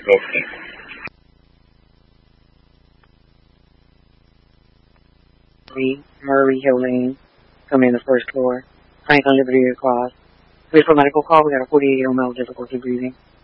Okay. Murray Hill Lane, coming in the first floor. Franklin Liberty across. Wait for medical call. We got a 48-year-old male with difficulty breathing.